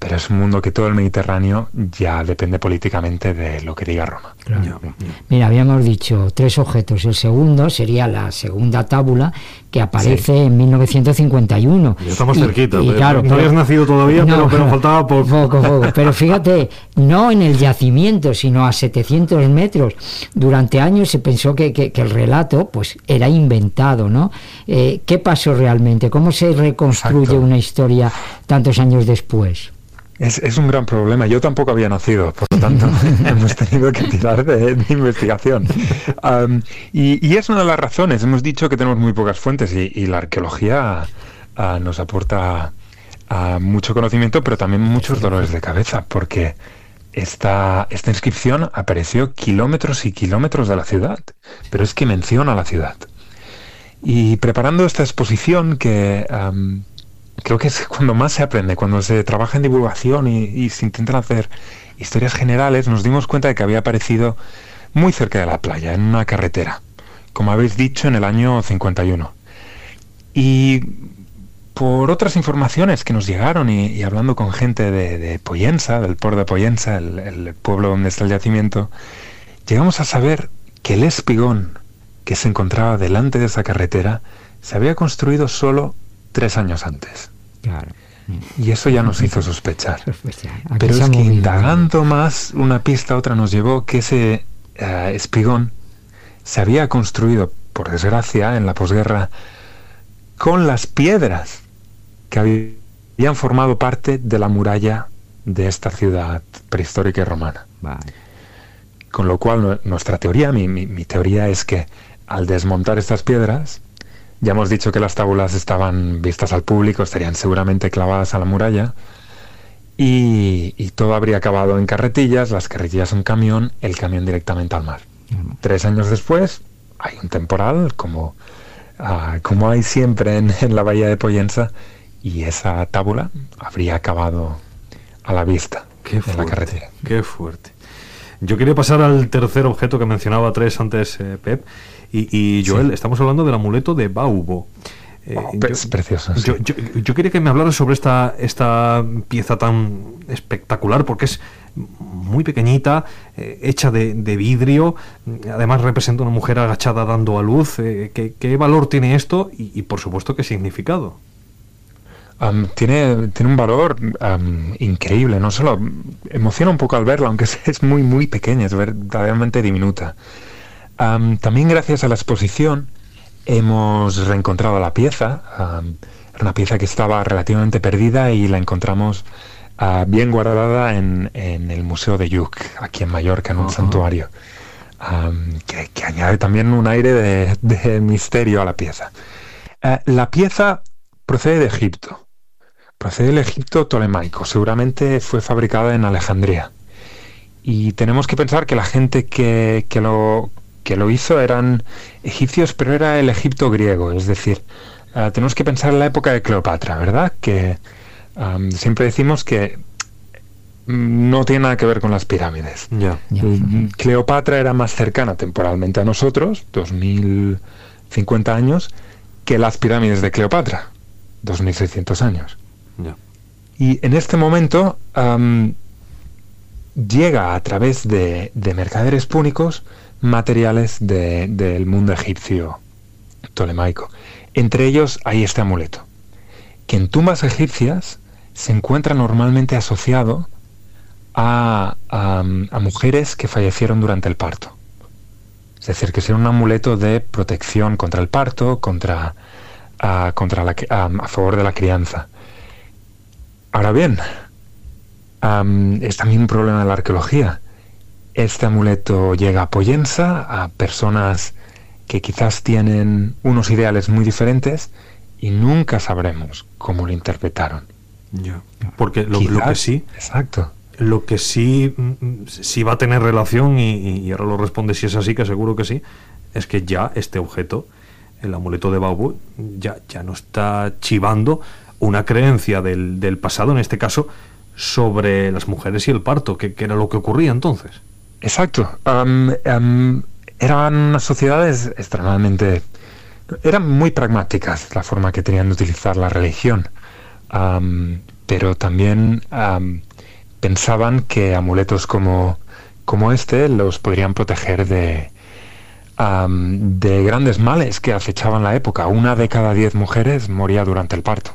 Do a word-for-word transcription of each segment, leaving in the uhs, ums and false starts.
pero es un mundo que todo el Mediterráneo ya depende políticamente de lo que diga Roma. Claro. Ya, ya. Mira, habíamos dicho tres objetos. El segundo sería la segunda tábula, que aparece sí. en mil novecientos cincuenta y uno. Ya estamos y, cerquita. Y, claro, no pero, habías nacido todavía, no, pero, pero faltaba poco. Poco, poco. Pero fíjate, no en el yacimiento, sino a setecientos metros. Durante años se pensó que, que, que el relato pues era inventado, ¿no? Eh, ¿Qué pasó realmente? ¿Cómo se reconstruye Exacto. una historia tantos años después? Es, es un gran problema. Yo tampoco había nacido, por lo tanto hemos tenido que tirar de, de investigación. Um, y, y es una de las razones. Hemos dicho que tenemos muy pocas fuentes y, y la arqueología uh, nos aporta uh, mucho conocimiento, pero también muchos dolores de cabeza, porque esta, esta inscripción apareció kilómetros y kilómetros de la ciudad, pero es que menciona la ciudad. Y preparando esta exposición que... Um, creo que es cuando más se aprende, cuando se trabaja en divulgación y, y se intentan hacer historias generales, nos dimos cuenta de que había aparecido muy cerca de la playa, en una carretera, como habéis dicho, en el año cincuenta y uno. Y por otras informaciones que nos llegaron y, y hablando con gente de, de Pollensa, del puerto de Pollensa, el, el pueblo donde está el yacimiento, llegamos a saber que el espigón que se encontraba delante de esa carretera se había construido solo tres años antes. Claro. Y eso ya nos hizo sospechar. Pero es que indagando más, una pista a otra nos llevó que ese uh, espigón se había construido, por desgracia, en la posguerra, con las piedras que habían formado parte de la muralla de esta ciudad prehistórica y romana. Vale. Con lo cual, nuestra teoría, mi, mi, mi teoría es que al desmontar estas piedras, ya hemos dicho que las tábulas estaban vistas al público, estarían seguramente clavadas a la muralla, y, y todo habría acabado en carretillas, las carretillas un camión, el camión directamente al mar. Uh-huh. Tres años después hay un temporal, como, uh, como hay siempre en, en la bahía de Pollensa, y esa tábula habría acabado a la vista qué en la carretera. Qué fuerte. Yo quería pasar al tercer objeto que mencionaba tres antes, eh, Pep. Y, y Joel, sí. estamos hablando del amuleto de Baubo. Eh, oh, yo, es precioso. Sí. Yo, yo, yo quería que me hablaras sobre esta, esta pieza tan espectacular, porque es muy pequeñita, eh, hecha de, de vidrio, además representa una mujer agachada dando a luz. Eh, ¿qué, ¿Qué valor tiene esto? Y, y por supuesto, ¿qué significado? Um, tiene, tiene un valor um, increíble, no solo emociona un poco al verla, aunque es, es muy, muy pequeña, es verdaderamente diminuta. Um, también gracias a la exposición hemos reencontrado la pieza, um, una pieza que estaba relativamente perdida y la encontramos uh, bien guardada en, en el Museo de Lluc, aquí en Mallorca, en un uh-huh. santuario, um, que, que añade también un aire de, de misterio a la pieza. Uh, la pieza procede de Egipto, procede del Egipto tolemaico, seguramente fue fabricada en Alejandría. Y tenemos que pensar que la gente que, que lo... que lo hizo eran egipcios, pero era el Egipto griego, es decir, uh, tenemos que pensar en la época de Cleopatra, ¿verdad? Que um, siempre decimos que no tiene nada que ver con las pirámides. Yeah. Yeah. Cleopatra era más cercana temporalmente a nosotros, dos mil cincuenta años, que las pirámides de Cleopatra, dos mil seiscientos años. Yeah. Y en este momento um, llega a través de, de mercaderes púnicos materiales de, del mundo egipcio tolemaico. Entre ellos hay este amuleto, que en tumbas egipcias se encuentra normalmente asociado a, a, a mujeres que fallecieron durante el parto. Es decir, que es un amuleto de protección contra el parto, contra, a, contra la, a, a favor de la crianza. Ahora bien, um, es también un problema de la arqueología. Este amuleto llega a Pollensa, a personas que quizás tienen unos ideales muy diferentes y nunca sabremos cómo lo interpretaron. Ya, porque lo, lo que sí, exacto, lo que sí, sí va a tener relación y, y ahora lo responde si es así, que seguro que sí, es que ya este objeto, el amuleto de Baubo, ya, ya no está chivando una creencia del, del pasado, en este caso, sobre las mujeres y el parto, que, que era lo que ocurría entonces. Exacto. Um, um, eran unas sociedades extremadamente... Eran muy pragmáticas la forma que tenían de utilizar la religión. Um, pero también um, pensaban que amuletos como, como este los podrían proteger de, um, de grandes males que acechaban la época. Una de cada diez mujeres moría durante el parto.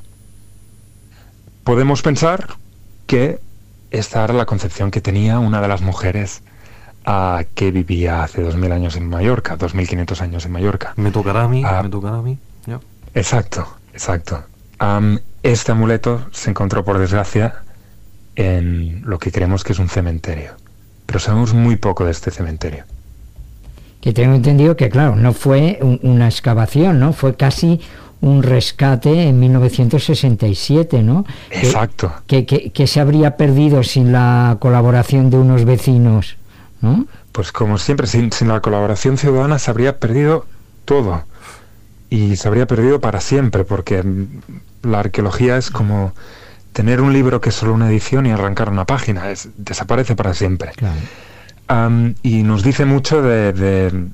Podemos pensar que esta era la concepción que tenía una de las mujeres uh, que vivía hace dos mil años en Mallorca, dos mil quinientos años en Mallorca. Me tocará a mí, uh, me tocará a mí. Yeah. Exacto, exacto. Um, este amuleto se encontró, por desgracia, en lo que creemos que es un cementerio. Pero sabemos muy poco de este cementerio. Que tengo entendido que, claro, no fue un, una excavación, ¿no? Fue casi un rescate en mil novecientos sesenta y siete, ¿no? Exacto. Que, que, que se habría perdido sin la colaboración de unos vecinos, ¿no? Pues como siempre, sin, sin la colaboración ciudadana se habría perdido todo. Y se habría perdido para siempre, porque la arqueología es como tener un libro que es solo una edición y arrancar una página, es, desaparece para siempre. Claro. Um, y nos dice mucho de, de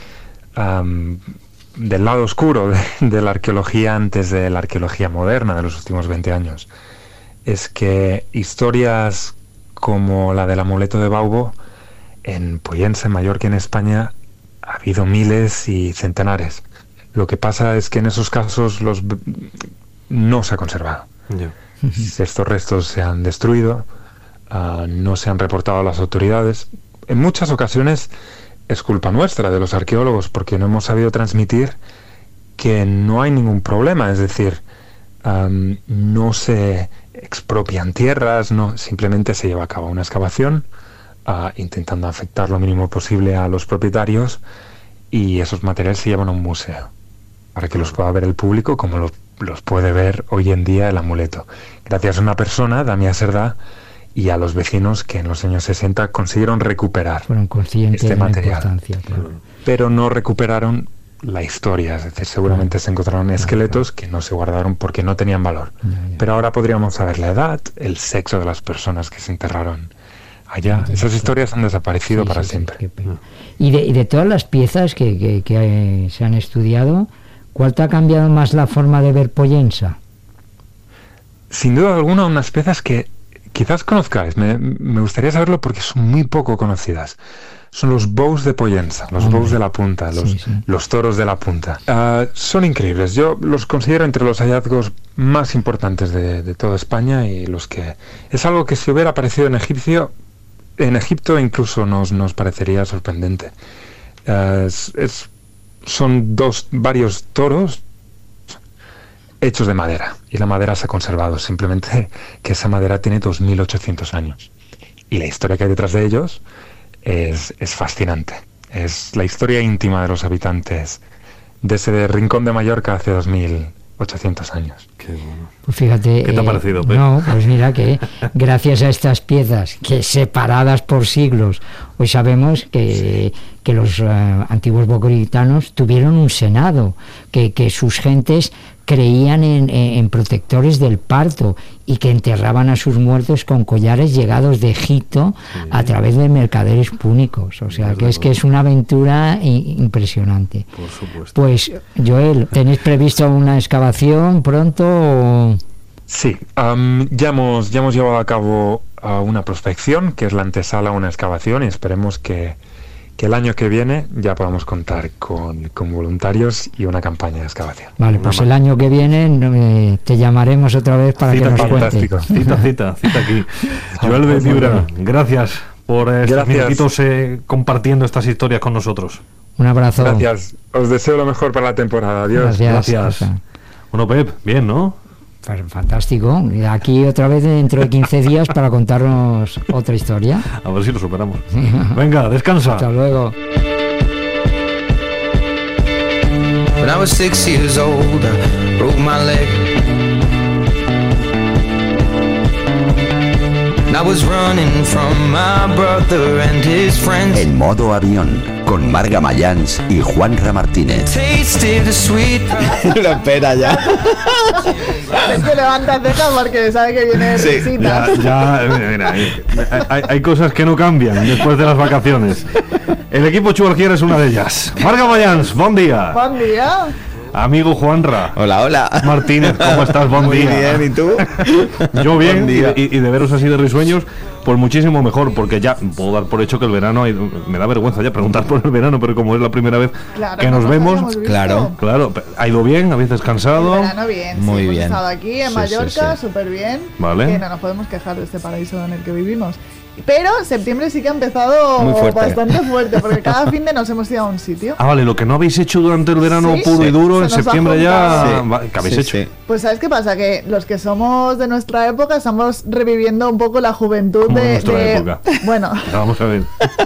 um, del lado oscuro de, de la arqueología antes de la arqueología moderna de los últimos veinte años. Es que historias como la del amuleto de Baubo en Pollensa, en Mallorca, en España, ha habido miles y centenares. Lo que pasa es que en esos casos los no se ha conservado. Yeah. Estos restos se han destruido, uh, no se han reportado a las autoridades. En muchas ocasiones es culpa nuestra, de los arqueólogos, porque no hemos sabido transmitir que no hay ningún problema. Es decir, um, no se expropian tierras, no, simplemente se lleva a cabo una excavación, uh, intentando afectar lo mínimo posible a los propietarios, y esos materiales se llevan a un museo para que los pueda ver el público como lo, los puede ver hoy en día el amuleto, gracias a una persona, Damià Cerdà, y a los vecinos que en los años sesenta consiguieron recuperar Fueron conscientes este de la material, importancia, claro. pero no recuperaron la historia. Es decir, seguramente Claro. se encontraron Claro, esqueletos que no se guardaron porque no tenían valor. Ya, ya. Pero ahora podríamos saber la edad, el sexo de las personas que se enterraron allá. Esas historias han desaparecido Sí, para sí, sí, siempre. qué pena. Y de, y de todas las piezas que, que, que eh, se han estudiado, ¿cuál te ha cambiado más la forma de ver Pollensa? Sin duda alguna, unas piezas que quizás conozcáis, me, me gustaría saberlo porque son muy poco conocidas. Son los bous de Pollensa, los Hombre, bous de la punta, los, sí, sí. los toros de la punta. Uh, son increíbles. Yo los considero entre los hallazgos más importantes de, de toda España, y los que es algo que si hubiera aparecido en Egipcio, en Egipto incluso nos, nos parecería sorprendente. Uh, es, es, son dos, varios toros hechos de madera, y la madera se ha conservado, simplemente que esa madera tiene dos mil ochocientos años, y la historia que hay detrás de ellos es, es fascinante. Es la historia íntima de los habitantes de ese rincón de Mallorca hace dos mil ochocientos años. Qué bueno. Pues fíjate, ¿Qué te ha eh, parecido, Pep? No, pues mira que gracias a estas piezas que separadas por siglos, hoy sabemos que, que los uh, antiguos bocoritanos tuvieron un senado, que, que sus gentes creían en, en protectores del parto, y que enterraban a sus muertos con collares llegados de Egipto, sí, a través de mercaderes púnicos. O sea, que es que es una aventura impresionante. Por supuesto. Pues, Joel, ¿tenéis previsto una excavación pronto o...? Sí, um, ya, hemos, ya hemos llevado a cabo uh, una prospección, que es la antesala a una excavación, y esperemos que, que el año que viene ya podamos contar con, con voluntarios y una campaña de excavación. Vale, Una pues ma- el año que viene eh, te llamaremos otra vez para Cita que nos fantástico. cuentes. Cita, cita, cita aquí. Joel de Fibra, gracias por estos Gracias. minutitos eh, compartiendo estas historias con nosotros. Un abrazo. Gracias, os deseo lo mejor para la temporada. Adiós. Gracias. Gracias. Bueno, Pep, bien, ¿no? Pues fantástico. Aquí otra vez dentro de quince días para contarnos otra historia. A ver si lo superamos. Venga, descansa. Hasta luego. When I was six years old, I broke my leg. And I was running from my brother and his friends. En modo avión, con Marga Mayans y Juanra Martínez. Tasted the sweet. Lo espera ya. Es que levanta cejas porque sabe que viene Sí, risita. Ya, ya, mira, hay, hay- hay cosas que no cambian después de las vacaciones. El equipo Chuarquier es una de ellas. Marga Mayans, buen día. Buen día. Amigo Juanra. Hola, hola. Martínez, ¿cómo estás? Buen Muy día. bien, ¿y tú? Yo bien, Buen y, día. y- y de veros así de risueños, pues muchísimo mejor, porque ya puedo dar por hecho que el verano, ha ido- me da vergüenza ya preguntar por el verano, pero como es la primera vez Claro, que no nos nos vemos, habíamos visto. Claro. claro, ha ido bien, habéis descansado. El verano bien, sí, Muy hemos bien. estado aquí en Sí, Mallorca, sí, sí. súper bien. Vale. Que no nos podemos quejar de este paraíso en el que vivimos. Pero septiembre sí que ha empezado Muy fuerte. bastante fuerte, porque cada fin de nos hemos ido a un sitio. Ah, vale, lo que no habéis hecho durante el verano Sí. puro Sí. y duro, en Se nos ha septiembre ya... juntado. va- ¿Qué habéis Sí, hecho? sí. Pues ¿sabes qué pasa? Que los que somos de nuestra época estamos reviviendo un poco la juventud ¿Cómo de... de nuestra de- época? Bueno, Vamos a ver.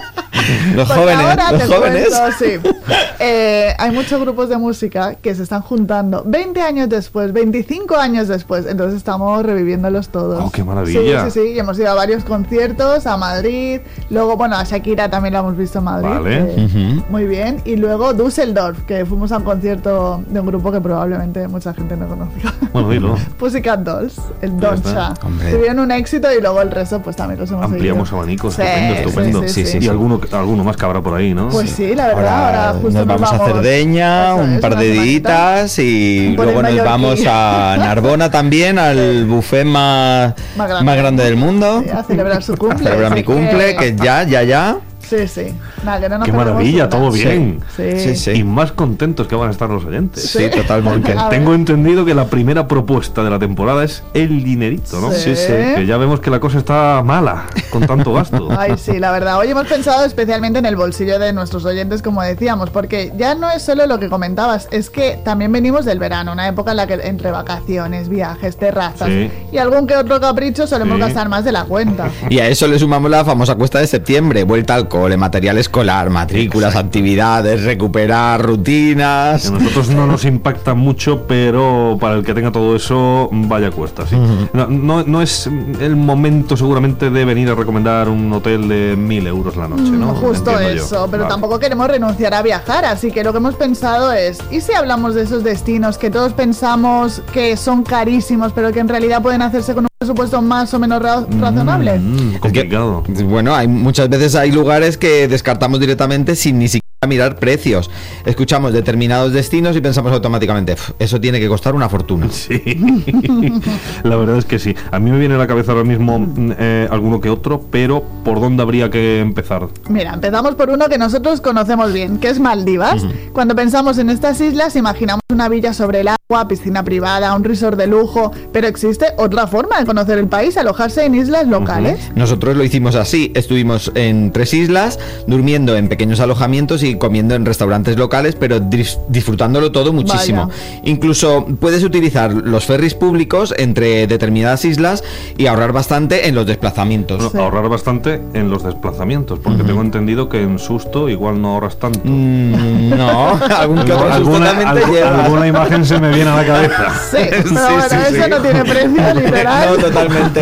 Los pues jóvenes, ahora los te jóvenes. cuento, sí. Eh, hay muchos grupos de música que se están juntando veinte años después, veinticinco años después, entonces estamos reviviéndolos todos. Oh, qué maravilla. Sí, sí, sí, y hemos ido a varios conciertos, a Madrid, luego, bueno, a Shakira también la hemos visto en Madrid. Vale. que- Ujú. Muy bien, y luego Düsseldorf, que fuimos a un concierto de un grupo que probablemente mucha gente no conozca. Bueno, dilo. Pussycat Dolls, el Ya Doncha. está. Hombre. Tuvieron un éxito y luego el resto pues también los hemos Ampliamos seguido. abanicos, Sí, estupendo, sí, estupendo. sí, sí, Sí, Y sí. alguno, alguno más que habrá por ahí, ¿no? Pues sí, la verdad, ahora, Ahora justo nos vamos a vamos- Cerdeña, Eso un es, par una de semanita. días y Por el luego nos mallorquí. vamos a Narbona también, al buffet más, Más grande. más grande del mundo. Sí, a celebrar su cumple. A celebrar mi así cumple, que ya, ya, ya. Sí, sí. Nada, que no nos Qué perdemos maravilla, una. todo bien. Sí. Sí, sí. Y más contentos que van a estar los oyentes. Sí, totalmente. A ver. Tengo entendido que la primera propuesta de la temporada es el dinerito, ¿no? Sí. Sí, sí. Que ya vemos que la cosa está mala con tanto gasto. Ay, sí, la verdad. Hoy hemos pensado especialmente en el bolsillo de nuestros oyentes, como decíamos, porque ya no es solo lo que comentabas, es que también venimos del verano, una época en la que entre vacaciones, viajes, terrazas Sí. y algún que otro capricho solemos Sí. gastar más de la cuenta. Y a eso le sumamos la famosa cuesta de septiembre, vuelta al cole, material escolar, matrículas, actividades, recuperar Que rutinas. a nosotros no nos impacta mucho, pero para el que tenga todo eso, vaya cuesta, sí. no, no, no es el momento seguramente de venir a recomendar un hotel de mil euros la noche, ¿no? Mm, Justo Entiendo yo. eso, pero Vale. tampoco queremos renunciar a viajar, así que lo que hemos pensado es, ¿y si hablamos de esos destinos que todos pensamos que son carísimos, pero que en realidad pueden hacerse con un presupuesto más o menos ra- razonable? Mm, complicado. Es que, bueno, hay muchas veces hay lugares que descartamos directamente sin ni siquiera mirar precios. Escuchamos determinados destinos y pensamos automáticamente, "Uf, eso tiene que costar una fortuna". Sí, la verdad es que sí. A mí me viene a la cabeza ahora mismo mm, eh, alguno que otro, pero ¿por dónde habría que empezar? Mira, empezamos por uno que nosotros conocemos bien, que es Maldivas. Cuando pensamos en estas islas, imaginamos una villa sobre el agua, piscina privada, un resort de lujo, pero existe otra forma de conocer el país, alojarse en islas locales. Nosotros lo hicimos así, estuvimos en tres islas, durmiendo en pequeños alojamientos y comiendo en restaurantes locales, pero dis- disfrutándolo todo muchísimo. Vaya. Incluso puedes utilizar los ferries públicos entre determinadas islas y ahorrar bastante en los desplazamientos. Bueno, Sí. ahorrar bastante en los desplazamientos, porque tengo entendido que en susto igual no ahorras tanto. Mm, no, algún que otro susto alguna, también te algu- llevas. alguna imagen se me viene a la cabeza. Sí, pero Sí, bueno, sí, eso sí. no tiene precio, literal. No, totalmente.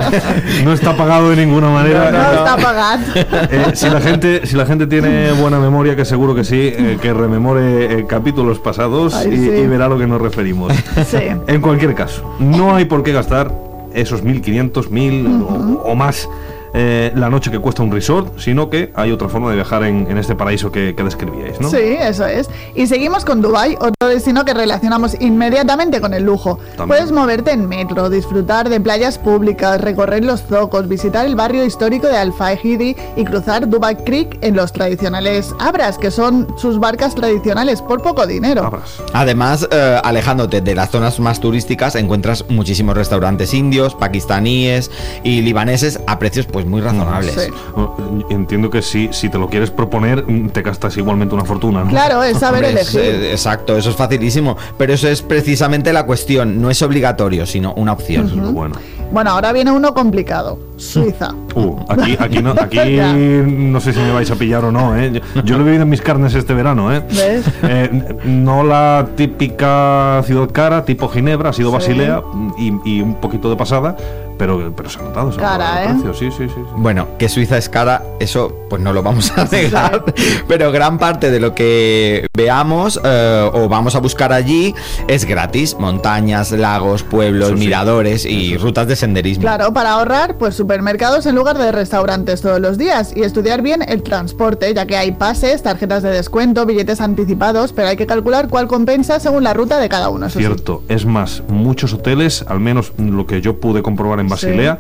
No está pagado de ninguna manera. No, no está pagado. Eh, si la gente si la gente tiene buena memoria, que seguro que sí, eh, que rememore eh, capítulos pasados Ay, y, sí. y verá a lo que nos referimos. Sí. En cualquier caso, no hay por qué gastar esos mil quinientos, mil o, o más eh, la noche que cuesta un resort, sino que hay otra forma de viajar en, en este paraíso que, que describíais, ¿no? Sí, eso es. Y seguimos con Dubái, otro destino que relacionamos inmediatamente con el lujo. También. Puedes moverte en metro, disfrutar de playas públicas, recorrer los zocos, visitar el barrio histórico de Al-Fahidi y cruzar Dubai Creek en los tradicionales Abras, que son sus barcas tradicionales por poco dinero. Abras. Además, eh, alejándote de las zonas más turísticas, encuentras muchísimos restaurantes indios, pakistaníes y libaneses a precios pues muy razonables. Sí. Bueno, entiendo que si, si te lo quieres proponer, mm, te gastas igualmente una fortuna, ¿no? Claro, es saber Hombre, es, elegir. eh, exacto, eso es facilísimo, pero eso es precisamente la cuestión, no es obligatorio, sino una opción. Eso es lo bueno. Bueno, ahora viene uno complicado. Suiza. Uh, aquí, aquí, no, aquí Ya. no sé si me vais a pillar o no, ¿eh? Yo, yo lo he vivido en mis carnes este verano, ¿eh? ¿Ves? Eh, no la típica ciudad cara, tipo Ginebra, ha sido Sí. Basilea y, y un poquito de pasada, pero, pero se ha notado, se ha Cara, notado el ¿eh? precio, sí, sí, sí, sí. Bueno, que Suiza es cara, eso pues no lo vamos a negar, pero gran parte de lo que veamos eh, o vamos a buscar allí es gratis. Montañas, lagos, pueblos, Eso sí. miradores y rutas de senderismo. Claro, para ahorrar, pues supermercados en lugar de restaurantes todos los días y estudiar bien el transporte, ya que hay pases, tarjetas de descuento, billetes anticipados, pero hay que calcular cuál compensa según la ruta de cada uno. Eso sí. Cierto, es más, muchos hoteles, al menos lo que yo pude comprobar en Basilea,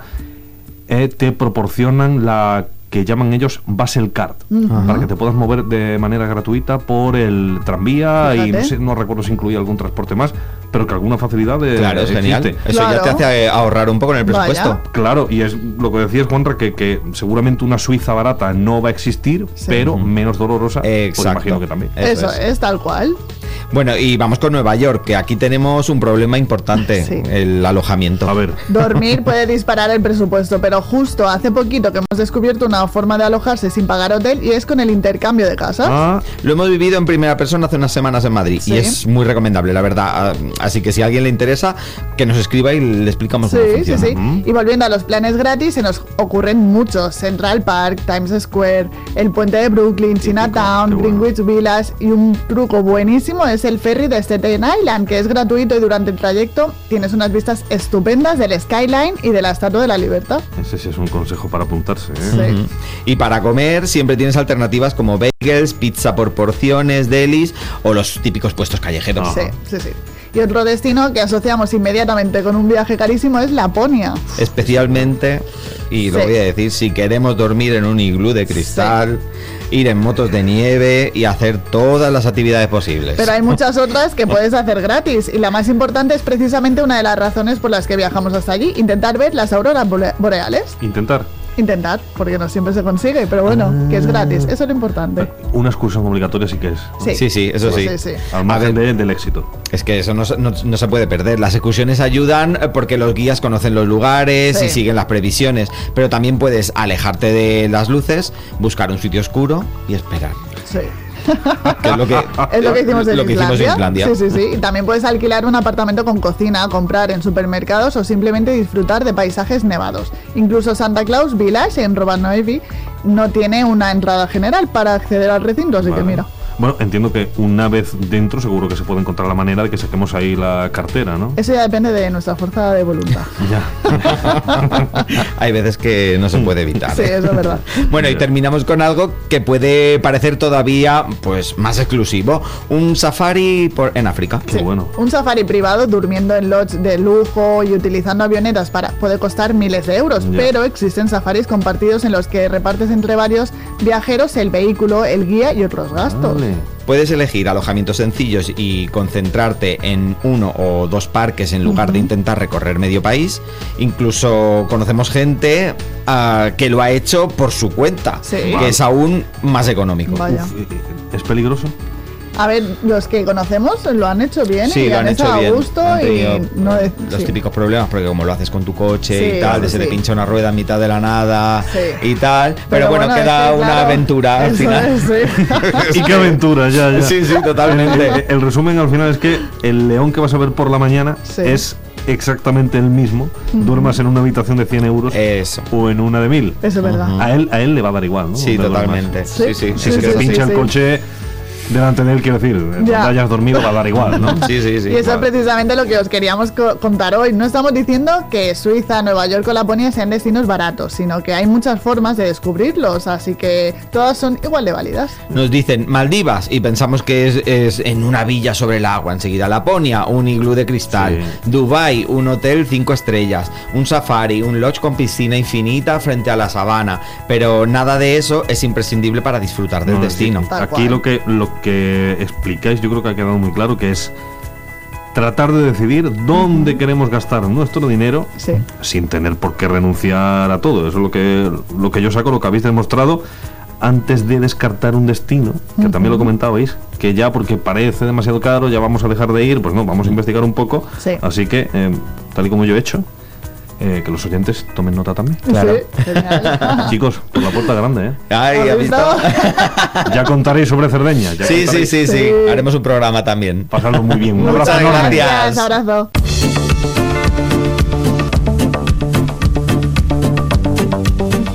eh, te proporcionan la que llaman ellos Basel Card, Ujú. para que te puedas mover de manera gratuita por el tranvía y no, Fíjate. sé, no recuerdo si incluía algún transporte más, pero que alguna facilidad eh, Claro, es existe. genial. Eso Claro. ya te hace ahorrar un poco en el presupuesto. Vaya. Claro, y es lo que decías, Juanra, que, que seguramente una Suiza barata no va a existir, Sí. pero Ujú. menos dolorosa, pues Exacto. imagino que también. Eso, Eso es. tal cual. Bueno, y vamos con Nueva York, que aquí tenemos un problema importante, Sí. el alojamiento. A ver, Dormir puede disparar el presupuesto, pero justo hace poquito que hemos descubierto una forma de alojarse sin pagar hotel y es con el intercambio de casas. ah, Lo hemos vivido en primera persona hace unas semanas en Madrid Sí. y es muy recomendable, la verdad. Ah, Así que si a alguien le interesa, que nos escriba y le explicamos Sí, cómo sí, funciona. sí. Ujú. Y volviendo a los planes gratis, se nos ocurren muchos. Central Park, Times Square, el puente de Brooklyn, Chinatown, qué bueno. Greenwich Village y un truco buenísimo es el ferry de Staten Island, que es gratuito y durante el trayecto tienes unas vistas estupendas del skyline y de la Estatua de la Libertad. ese sí es un consejo para apuntarse. ¿eh? Sí. Ujú. Y para comer siempre tienes alternativas como bagels, pizza por porciones, delis o los típicos puestos callejeros. Ajá. Sí, sí, sí. Y otro destino que asociamos inmediatamente con un viaje carísimo es Laponia. Especialmente, y lo Sí. voy a decir, si queremos dormir en un iglú de cristal, ir en motos de nieve y hacer todas las actividades posibles. Pero hay muchas otras que puedes hacer gratis y la más importante es precisamente una de las razones por las que viajamos hasta allí, intentar ver las auroras bore- boreales. Intentar. Intentar, porque no siempre se consigue, pero bueno, que es gratis, eso es lo importante. Una excursión obligatoria sí que es. Sí, Sí, sí, eso sí. sí, sí. Al A margen ver. de- del éxito. Es que eso no, se- no- no se puede perder. Las excursiones ayudan eh, porque los guías conocen los lugares Sí. y siguen las previsiones, pero también puedes alejarte de las luces, buscar un sitio oscuro y esperar. Sí. Que es lo que, Es lo que hicimos en lo que hicimos en Islandia. Sí, sí, sí. Y también puedes alquilar un apartamento con cocina, comprar en supermercados o simplemente disfrutar de paisajes nevados. Incluso Santa Claus Village en Rovaniemi no tiene una entrada general para acceder al recinto, así que Vale. mira. Bueno, entiendo que una vez dentro seguro que se puede encontrar la manera de que saquemos ahí la cartera, ¿no? Eso ya depende de nuestra fuerza de voluntad. Ya. Hay veces que no se puede evitar. Sí, ¿eh? eso es verdad. Bueno, y terminamos con algo que puede parecer todavía pues más exclusivo, un safari por, en África. Qué bueno. Un safari privado durmiendo en lodge de lujo y utilizando avionetas para puede costar miles de euros, Ya. pero existen safaris compartidos en los que repartes entre varios viajeros el vehículo, el guía y otros gastos. Vale. Puedes elegir alojamientos sencillos y concentrarte en uno o dos parques en lugar de intentar recorrer medio país. Incluso conocemos gente ah, que lo ha hecho por su cuenta, Sí. que Vale. es aún más económico. Vaya. Uf, eh, eh, ¿es peligroso? A ver, los que conocemos lo han hecho bien Sí, y lo han han hecho estado a bien. gusto Han y tenido, no eh, es- los sí. típicos problemas, porque como lo haces con tu coche Sí, y tal, de eso se te sí. pincha una rueda en mitad de la nada Sí. y tal. Pero, bueno, es queda que, una claro, aventura al eso final. es, sí. Y qué aventura, ya, ya. Sí, sí, El, totalmente. el resumen al final es que el león que vas a ver por la mañana Sí. es exactamente el mismo, duermas en una habitación de cien euros Eso. o en una de mil. Eso es verdad. A él, a él le va a dar igual, ¿no? Sí, Donde duermas. totalmente. Sí. Sí, sí. Si es se que te eso sí. pincha el sí. coche delante de él, quiero decir, donde Ya. hayas dormido va a dar igual, ¿no? Sí, sí, sí. Y eso Vale. es precisamente lo que os queríamos co- contar hoy. No estamos diciendo que Suiza, Nueva York o Laponia sean destinos baratos, sino que hay muchas formas de descubrirlos, así que todas son igual de válidas. Nos dicen Maldivas y pensamos que es, es en una villa sobre el agua. Enseguida Laponia, un iglú de cristal. Sí. Dubai, un hotel cinco estrellas. Un safari, un lodge con piscina infinita frente a la sabana. Pero nada de eso es imprescindible para disfrutar del No, destino. sí. Tal Aquí cual. lo que, lo que explicáis yo creo que ha quedado muy claro, que es tratar de decidir dónde queremos gastar nuestro dinero Sí. sin tener por qué renunciar a todo. Eso es lo que, lo que yo saco, lo que habéis demostrado antes de descartar un destino, que también lo comentabais, que ya porque parece demasiado caro ya vamos a dejar de ir, pues no, vamos a investigar un poco. Sí. Así que, eh, tal y como yo he hecho, eh, que los oyentes tomen nota también. Claro. Sí, genial. Chicos, por la puerta grande, ¿eh? Ay, ¿Has ¿has visto? visto? Ya contaréis sobre Cerdeña. Ya Sí, sí, contaréis. sí, sí. Sí. Haremos un programa también. Pasadlo muy bien. Un Muchas abrazo enorme. gracias. Abrazo.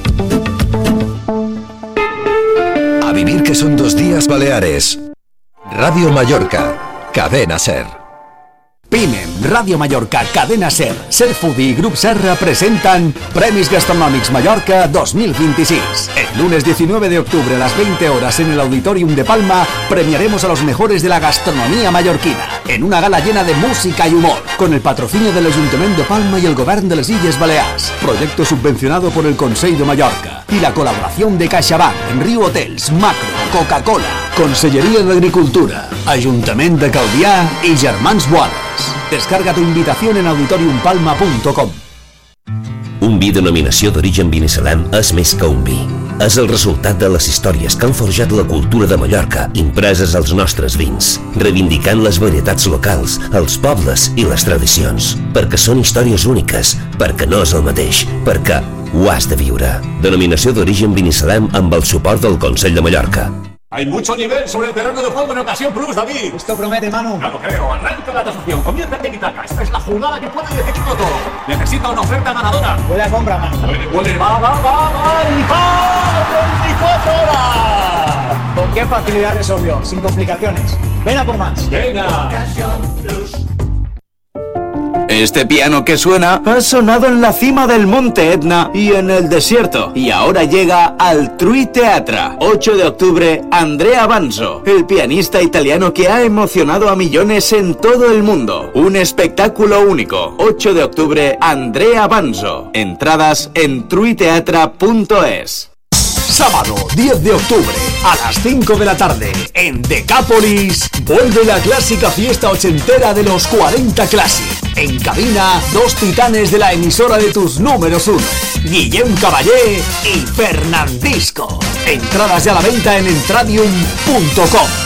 A vivir que son dos días Baleares. Radio Mallorca, Cadena Ser. Pimem, Radio Mallorca, Cadena Ser, Ser Foodie y Grup Serra presentan Premis Gastronòmics Mallorca dos mil veintiséis. El lunes diecinueve de octubre a las veinte horas en el Auditorium de Palma premiaremos a los mejores de la gastronomía mallorquina en una gala llena de música y humor, con el patrocinio del Ayuntamiento de Palma y el Govern de les Illes Balears. Proyecto subvencionado por el Consell de Mallorca y la colaboración de CaixaBank, Riu Hotels, Macro, Coca-Cola, Conselleria d'Agricultura, Ayuntamiento de Calvià y Germans Boades. Descarga tu invitación en auditorium palma punto com. Un vi denominació d'origen Binissalem és més que un vi. És el resultat de les històries que han forjat la cultura de Mallorca, impreses als nostres vins, reivindicant les varietats locals, els pobles i les tradicions. Perquè són històries úniques, perquè no és el mateix, perquè ho has de viure. Denominació d'origen Binissalem amb el suport del Consell de Mallorca. Hay mucho nivel sobre el terreno de juego en Ocasión Plus, David. Esto promete, Manu. No lo creo. Arranca la tasación. Comienza el tiki-taka. Esta es la jugada que puede decidirlo todo. Necesita una oferta ganadora. Huele a compra, Manu. Puede, puede. Va, va, va, va. Y va. veinticuatro horas. ¿Con qué facilidad resolvió? Sin complicaciones. Ven a por más. Venga. Este piano que suena ha sonado en la cima del Monte Etna y en el desierto. Y ahora llega al Trui Teatra. ocho de octubre, Andrea Banzo, el pianista italiano que ha emocionado a millones en todo el mundo. Un espectáculo único. ocho de octubre, Andrea Banzo. Entradas en truiteatra punto es. Sábado diez de octubre a las cinco de la tarde en Decápolis vuelve la clásica fiesta ochentera de los cuarenta Classic. En cabina, dos titanes de la emisora de tus números uno, Guillem Caballé y Fernandisco. Entradas ya a la venta en entradium punto com.